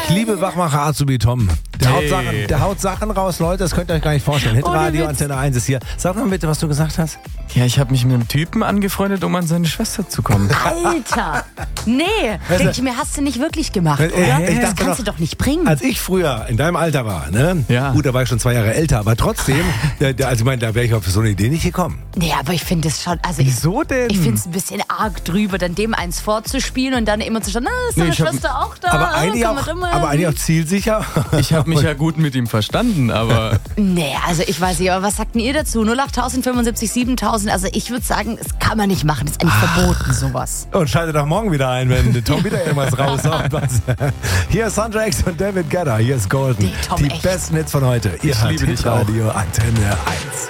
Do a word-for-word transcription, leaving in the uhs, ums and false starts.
liebe Wachmacher Azubi Tom. Der, Hey. haut Sachen, der haut Sachen raus, Leute, das könnt ihr euch gar nicht vorstellen. Hitradio Antenne eins ist hier. Sag mal bitte, was du gesagt hast. Ja, ich habe mich mit einem Typen angefreundet, um an seine Schwester zu kommen. Alter! Nee, denke ich mir, hast du nicht wirklich gemacht, Äh, oder? äh, ich das dachte kannst doch, du doch nicht bringen. Als ich früher in deinem Alter war, ne? Ja. Gut, da war ich schon zwei Jahre älter, aber trotzdem, der, der, also ich meine, da wäre ich auf so eine Idee nicht gekommen. Nee, aber ich finde es schon, also Wieso denn? ich, ich finde es ein bisschen arg drüber, dann dem eins vorzuspielen und dann immer zu schauen, na, ist deine Nee, ich hab- Schwester auch da? Aber eigentlich Kann auch, man immer- aber eigentlich auch zielsicher. Ich habe mich ja gut mit ihm verstanden, aber Nee, also ich weiß nicht, aber was sagt denn ihr dazu? null acht fünfundsiebzig siebentausend, also ich würde sagen, das kann man nicht machen, das ist eigentlich verboten, sowas. Und schaltet auch morgen wieder ein, wenn Tom wieder irgendwas raushaut. Was- Hier ist Sandra X und David Guetta, hier ist Golden. Nee, Tom, Die echt. besten Hits von heute. Ihr Ich hört liebe dich auch. Radio Antenne eins.